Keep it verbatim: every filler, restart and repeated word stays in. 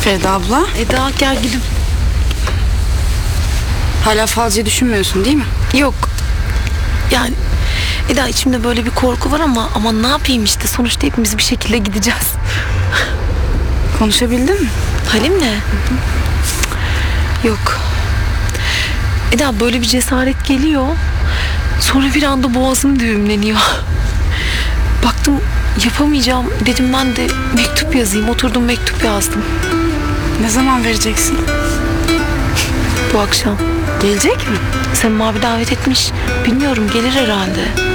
Feride abla. Eda gel gidip. Hala falcıyı düşünmüyorsun değil mi? Yok. Yani Eda içimde böyle bir korku var ama ama ne yapayım işte, sonuçta hepimiz bir şekilde gideceğiz. Konuşabildin mi? Halim'le? Yok. Eda böyle bir cesaret geliyor. Sonra bir anda boğazım düğümleniyor. Baktım yapamayacağım. Dedim ben de mektup yazayım. Oturdum mektup yazdım. Ne zaman vereceksin? Bu akşam. Gelecek mi? Sema abi davet etmiş. Bilmiyorum, gelir herhalde.